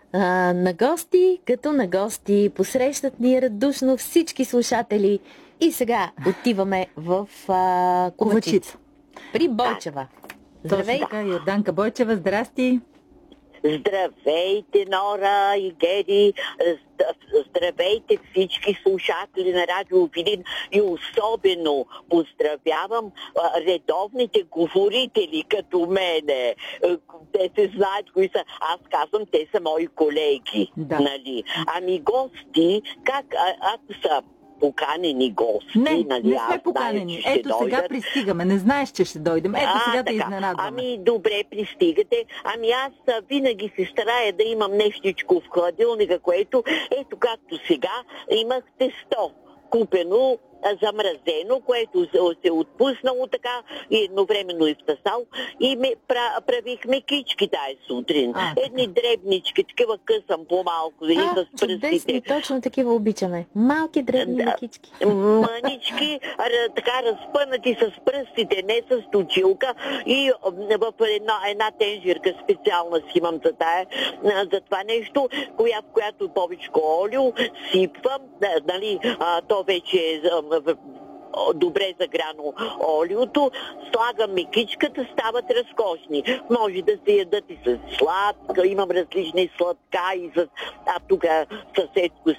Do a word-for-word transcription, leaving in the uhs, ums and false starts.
А, на гости, като на гости, посрещат ни радушно всички слушатели. И сега отиваме в а, Ковачица. При Бойчева. Здравей! Точно така, Йорданка Бойчева, здрасти! Здравейте, Нора и Геди! Здравейте всички слушатели на Радио Видин и особено поздравявам редовните говорители като мене. Те се знаят кои са. Аз казвам, те са мои колеги. Да. Нали? Ами гости, как ако са поканени гости. Не, нали, не сме поканени. Знаеш, Ето сега дойдат. пристигаме. Не знаеш, че ще дойдем. Ето а, сега така. да изненадваме. Ами добре, пристигате. Ами аз а, винаги се старая да имам нещичко в хладилника, което ето както сега имах тесто купено, замразено, което се е отпуснало така и едновременно и в тасал и ме, правих мекички тази сутрин. А, Едни дребнички, такива късам по-малко, и А, с пръстите. чудесни, точно такива обичаме. Малки дребни мекички. Мънички, така разпънати с пръстите, не с точилка и в една, една тенжирка специална си имам за, тая, за това нещо, коя, в която повече олио сипвам, нали, а, то вече е добре загряно олиото, слагам мекичката, стават разкошни. Може да се ядат и с сладка, имам различни сладка и с... А тук съседско